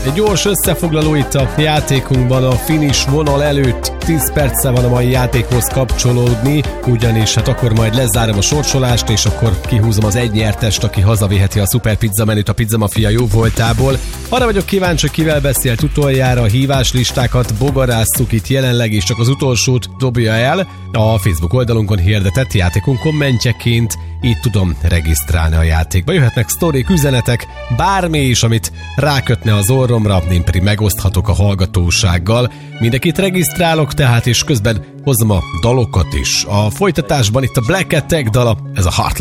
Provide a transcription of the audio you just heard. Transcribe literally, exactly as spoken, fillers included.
Egy gyors összefoglaló itt a játékunkban a finish vonal előtt. tíz perce van a mai játékhoz kapcsolódni, ugyanis hát akkor majd lezárom a sorsolást, és akkor kihúzom az egy nyertest, aki hazaviheti a szuper pizza menüt a Pizza Mafia jó voltából. Arra vagyok kíváncsi, kivel beszélt utoljára, a híváslistákat bogarásszuk itt jelenleg, és csak az utolsót dobja el. A Facebook oldalunkon hirdetett játékunk kommentjeként így tudom regisztrálni a játékba. Jöhetnek sztorik, üzenetek, bármi is, amit rákötne az orromra, én pedig megoszthatok a hallgatósággal. Mindenkit regisztrálok tehát, és közben hozom a dalokat is. A folytatásban itt a Black Attack dala, ez a Heart